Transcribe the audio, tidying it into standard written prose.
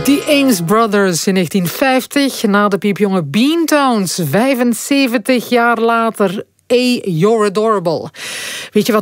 The Ames Brothers in 1950. Na de piepjonge Beantones. 75 jaar later. You're Adorable. Weet je wat